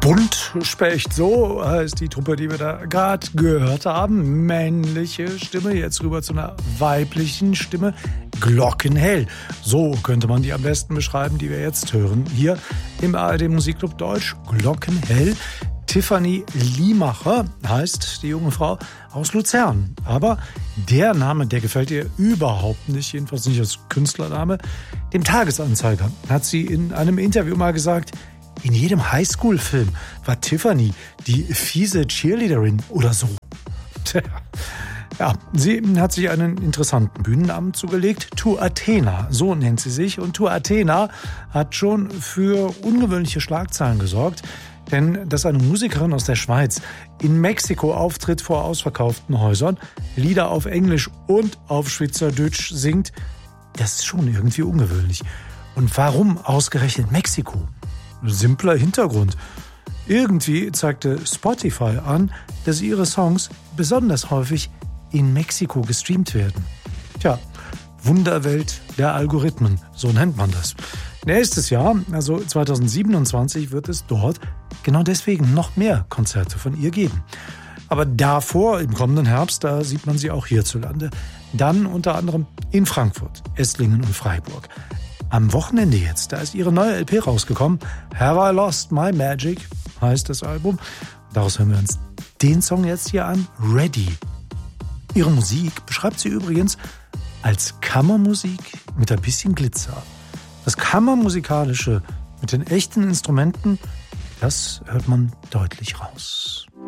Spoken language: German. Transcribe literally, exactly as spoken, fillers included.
Buntspecht, so heißt die Truppe, die wir da gerade gehört haben. Männliche Stimme, jetzt rüber zu einer weiblichen Stimme. Glockenhell, so könnte man die am besten beschreiben, die wir jetzt hören. Hier im A R D Musikclub Deutsch, Glockenhell. Tiffany Liemacher heißt die junge Frau aus Luzern. Aber der Name, der gefällt ihr überhaupt nicht, jedenfalls nicht als Künstlername. Dem Tagesanzeiger hat sie in einem Interview mal gesagt, in jedem Highschool-Film war Tiffany die fiese Cheerleaderin oder so. Tja. Ja, sie hat sich einen interessanten Bühnennamen zugelegt. To Athena, so nennt sie sich. Und To Athena hat schon für ungewöhnliche Schlagzeilen gesorgt. Denn dass eine Musikerin aus der Schweiz in Mexiko auftritt vor ausverkauften Häusern, Lieder auf Englisch und auf Schweizerdeutsch singt, das ist schon irgendwie ungewöhnlich. Und warum ausgerechnet Mexiko? Simpler Hintergrund. Irgendwie zeigte Spotify an, dass ihre Songs besonders häufig in Mexiko gestreamt werden. Tja, Wunderwelt der Algorithmen, so nennt man das. Nächstes Jahr, also zweitausendsiebenundzwanzig, wird es dort genau deswegen noch mehr Konzerte von ihr geben. Aber davor, im kommenden Herbst, da sieht man sie auch hierzulande. Dann unter anderem in Frankfurt, Esslingen und Freiburg. Am Wochenende jetzt, da ist ihre neue L P rausgekommen. Have I Lost My Magic heißt das Album. Daraus hören wir uns den Song jetzt hier an, Ready. Ihre Musik beschreibt sie übrigens als Kammermusik mit ein bisschen Glitzer. Das Kammermusikalische mit den echten Instrumenten, das hört man deutlich raus.